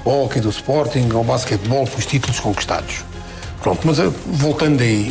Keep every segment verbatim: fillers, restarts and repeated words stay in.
Hockey, do Sporting, ao basquetebol, com os títulos conquistados. Pronto, mas voltando aí...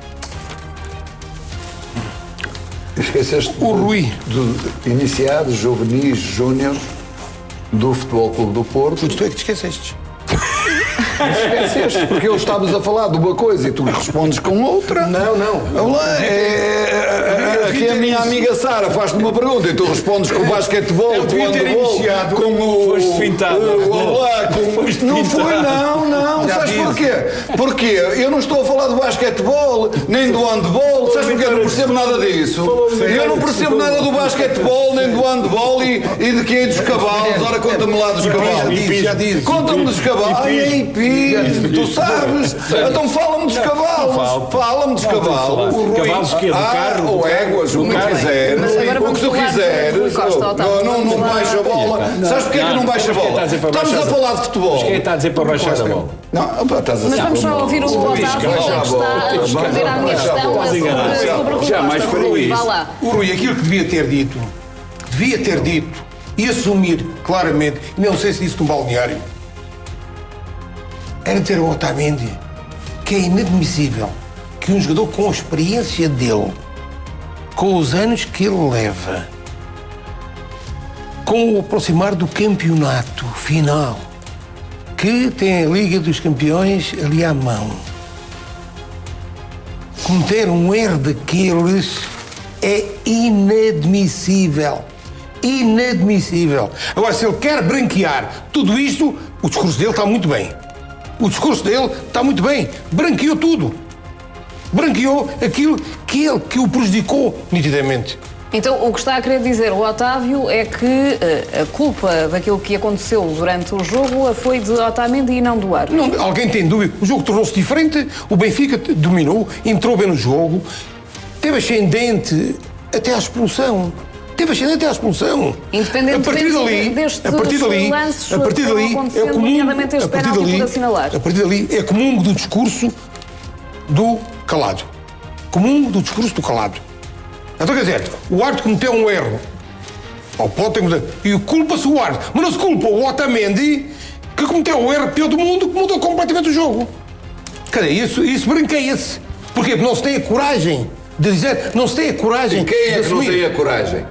Esqueceste o Rui. Do iniciados, juvenis, júniores do Futebol Clube do Porto. Tu é que te esqueceste. Esqueceste, porque eu estávamos a falar de uma coisa e tu respondes com outra. Não, não. Olá, é, é, aqui a minha amiga Sara faz-te uma pergunta e tu respondes com o basquetebol, com o handball, com o... Foste fintado. Olá, com... Não foi, não, não. Sabes porquê? Porque eu não estou a falar do basquetebol, nem do handball. Sabes porquê? Eu não percebo nada disso. Eu não percebo nada do basquetebol, nem do handball e, e de quem é dos cavalos. Ora, conta-me lá dos cavalos. Conta-me dos cavalos. Ai, tu sabes? Então fala-me dos cavalos. Fala-me dos cavalos. Cavalos que é do carro? Ou éguas, o que quiseres. O que tu quiseres. Não, não baixa a bola. Sabes porquê que não baixa a bola? Estamos a falar de futebol. Quem está a dizer para baixar a bola? Não, estás a Mas vamos só ouvir o Otávio, que está a responder à minha questão sobre o Rui Jamais farei isso. Vá lá. O Rui, aquilo que devia ter dito, devia ter dito e assumir claramente, e não sei se disse no balneário, era dizer ao Otamendi que é inadmissível que um jogador com a experiência dele, com os anos que ele leva, com o aproximar do campeonato final, que tem a Liga dos Campeões ali à mão, cometer um erro daqueles é inadmissível. Inadmissível. Agora, se ele quer branquear tudo isto, o discurso dele está muito bem. O discurso dele está muito bem. Branqueou tudo. Branqueou aquilo que ele, que o prejudicou nitidamente. Então, o que está a querer dizer o Otávio é que uh, a culpa daquilo que aconteceu durante o jogo foi de Otamendi e não do árbitro. Não, alguém tem dúvida. O jogo tornou-se diferente, o Benfica dominou, entrou bem no jogo, teve ascendente até à expulsão. Teve ascendente até à expulsão. Independentemente a partir dali, destes a partir dali, lances a partir dali é comum, a partir dali, a partir dali é comum do discurso do calado. Comum do discurso do calado. Então, quer dizer, o árbitro cometeu um erro. Ou pode ter cometido. E culpa-se o árbitro. Mas não se culpa o Otamendi, que cometeu o erro pior do mundo, que mudou completamente o jogo. Cadê? Isso, isso branqueia-se. Porquê? Porque não se tem a coragem de dizer, não se tem a coragem. E quem é de que não tem a coragem?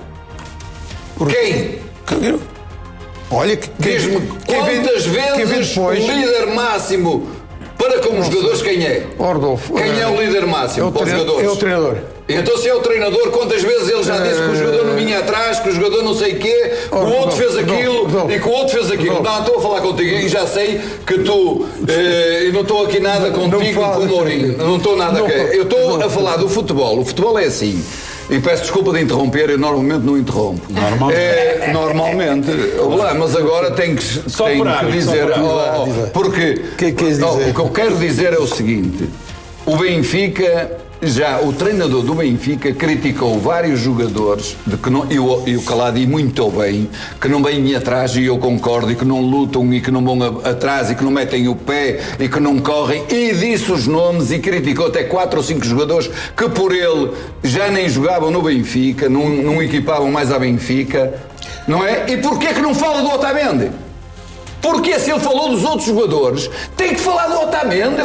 Quem? Quem? Olha, diz-me quantas vezes o líder máximo para com os jogadores quem é? Ordolfo. Quem é o líder máximo para os jogadores? É o treinador. Então, se é o treinador, quantas vezes ele já disse que o jogador não vinha atrás, que o jogador não sei o quê, que o outro fez aquilo e que o outro fez aquilo? Não, estou a falar contigo e já sei que tu. Eh, eu não estou aqui nada contigo e com o Mourinho. Não estou nada aqui. Eu estou a falar do futebol. O futebol é assim. E peço desculpa de interromper, eu normalmente não interrompo. Normalmente. É, normalmente. Olá, mas agora tenho que, só tenho por que hábito, dizer. só por Oh, oh, porque que, que dizer? Oh, o que eu quero dizer é o seguinte: o Benfica. Já o treinador do Benfica criticou vários jogadores de que não, e, o, e o Caladi muito bem, que não vêm atrás, e eu concordo, e que não lutam e que não vão a, atrás e que não metem o pé e que não correm, e disse os nomes e criticou até quatro ou cinco jogadores que por ele já nem jogavam no Benfica, não, não equipavam mais a Benfica, não é? E porquê que não fala do Otamendi? Porque se ele falou dos outros jogadores, tem que falar do Otamendi.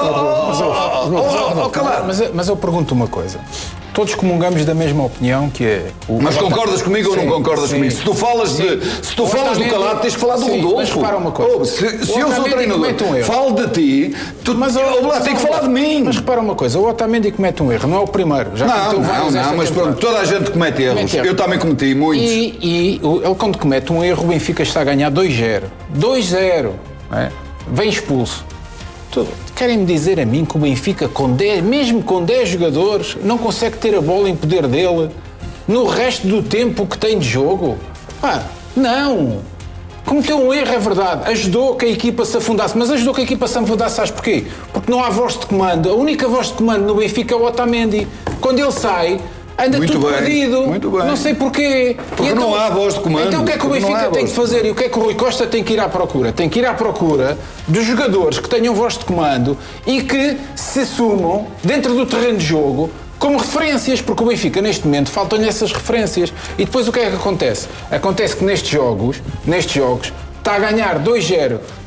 Mas, mas eu pergunto uma coisa. Todos comungamos da mesma opinião, que é... O mas concordas comigo sim, ou não concordas sim. comigo? Se tu falas, de, se tu falas do Calado, tens que falar do sim, Rodolfo. Mas repara uma coisa. Oh, se se eu sou treinador, um falo de ti, tu mas, oh, lá, tem que falar de mim. Mas repara uma coisa, o Otamendi comete um erro, não é o primeiro. Já não, não, não, mas pronto, toda a gente comete erros. Comete erro. Eu também cometi muitos. E, e ele quando comete um erro, o Benfica está a ganhar dois zero. dois zero. É? Vem expulso. Querem-me dizer a mim que o Benfica, com dez, mesmo com dez jogadores, não consegue ter a bola em poder dele no resto do tempo que tem de jogo? Pá, não! Cometeu um erro, é verdade. Ajudou que a equipa se afundasse. Mas ajudou que a equipa se afundasse, sabes porquê? Porque não há voz de comando. A única voz de comando no Benfica é o Otamendi. Quando ele sai... Anda muito tudo bem, perdido, muito bem. Não sei porquê. Porque então, não há voz de comando. Então o que é que o Benfica tem de fazer e o que é que o Rui Costa tem que ir à procura? Tem que ir à procura dos jogadores que tenham voz de comando e que se assumam dentro do terreno de jogo como referências, porque o Benfica neste momento faltam-lhe essas referências. E depois o que é que acontece? Acontece que nestes jogos, nestes jogos, está a ganhar dois zero